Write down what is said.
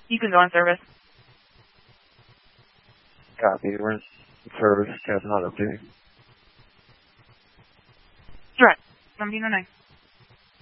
You can go on service. Copy. We're in service. Captain Auto, please. Direct. 1709.